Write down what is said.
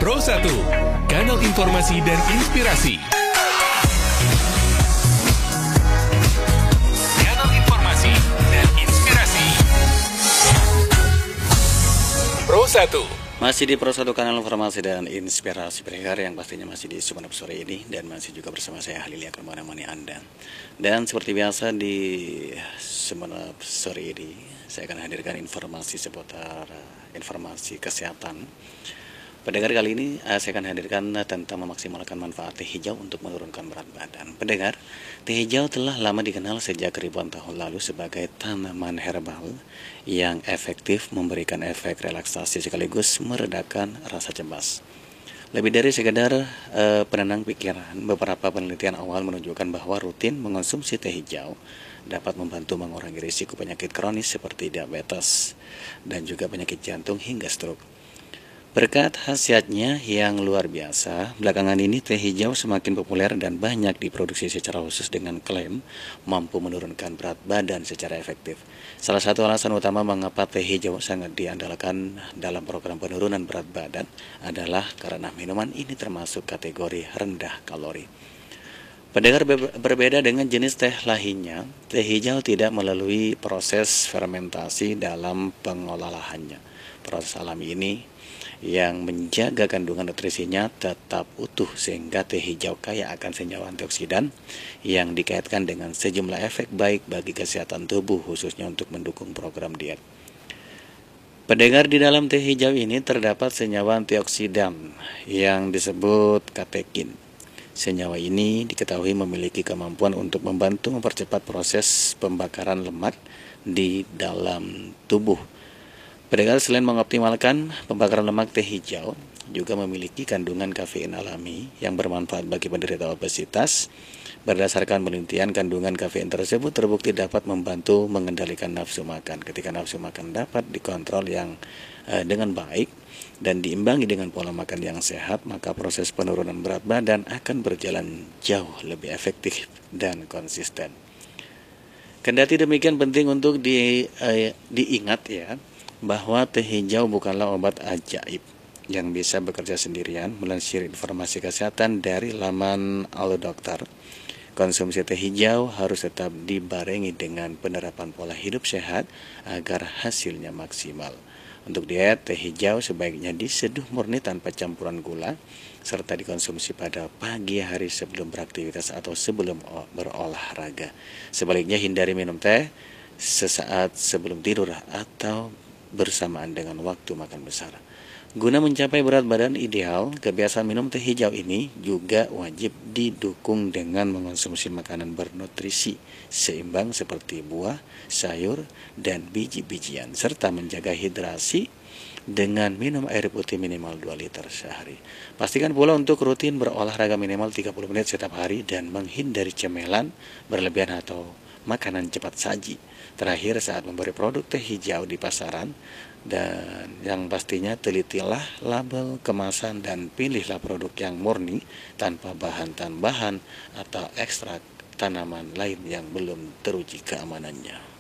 Pro 1, kanal informasi dan inspirasi. Kanal informasi dan inspirasi. Pro 1. Masih di Pro 1 kanal informasi dan inspirasi pendengar yang pastinya masih di Sumeneb sore ini, dan masih juga bersama saya Halilia menemani Anda. Dan seperti biasa di Sumeneb sore ini saya akan hadirkan informasi seputar informasi kesehatan. Pendengar, kali ini saya akan hadirkan tentang memaksimalkan manfaat teh hijau untuk menurunkan berat badan. Pendengar, teh hijau telah lama dikenal sejak ribuan tahun lalu sebagai tanaman herbal yang efektif memberikan efek relaksasi sekaligus meredakan rasa cemas. Lebih dari sekedar penenang pikiran, beberapa penelitian awal menunjukkan bahwa rutin mengonsumsi teh hijau dapat membantu mengurangi risiko penyakit kronis seperti diabetes dan juga penyakit jantung hingga stroke. Berkat khasiatnya yang luar biasa, belakangan ini teh hijau semakin populer dan banyak diproduksi secara khusus dengan klaim mampu menurunkan berat badan secara efektif. Salah satu alasan utama mengapa teh hijau sangat diandalkan dalam program penurunan berat badan adalah karena minuman ini termasuk kategori rendah kalori. Pendengar, berbeda dengan jenis teh lainnya, teh hijau tidak melalui proses fermentasi dalam pengolahannya. Proses alami ini yang menjaga kandungan nutrisinya tetap utuh sehingga teh hijau kaya akan senyawa antioksidan yang dikaitkan dengan sejumlah efek baik bagi kesehatan tubuh, khususnya untuk mendukung program diet. Pendengar, di dalam teh hijau ini terdapat senyawa antioksidan yang disebut katekin. Senyawa ini diketahui memiliki kemampuan untuk membantu mempercepat proses pembakaran lemak di dalam tubuh. Pendengar, selain mengoptimalkan pembakaran lemak, teh hijau juga memiliki kandungan kafein alami yang bermanfaat bagi penderita obesitas. Berdasarkan penelitian, kandungan kafein tersebut terbukti dapat membantu mengendalikan nafsu makan. Ketika nafsu makan dapat dikontrol dengan baik dan diimbangi dengan pola makan yang sehat, maka proses penurunan berat badan akan berjalan jauh lebih efektif dan konsisten. Kendati demikian, penting untuk diingat ya, bahwa teh hijau bukanlah obat ajaib yang bisa bekerja sendirian. Melansir informasi kesehatan dari laman Allo Dokter, konsumsi teh hijau harus tetap dibarengi dengan penerapan pola hidup sehat agar hasilnya maksimal. Untuk diet, teh hijau sebaiknya diseduh murni tanpa campuran gula, serta dikonsumsi pada pagi hari sebelum beraktivitas atau sebelum berolahraga. Sebaliknya, hindari minum teh sesaat sebelum tidur atau bersamaan dengan waktu makan besar. Guna mencapai berat badan ideal, kebiasaan minum teh hijau ini juga wajib didukung dengan mengonsumsi makanan bernutrisi seimbang seperti buah, sayur, dan biji-bijian, serta menjaga hidrasi dengan minum air putih minimal 2 liter sehari. Pastikan pula untuk rutin berolahraga minimal 30 menit setiap hari dan menghindari cemilan berlebihan atau makanan cepat saji. Terakhir, saat memberi produk teh hijau di pasaran, dan yang pastinya telitilah label kemasan dan pilihlah produk yang murni tanpa bahan tambahan atau ekstrak tanaman lain yang belum teruji keamanannya.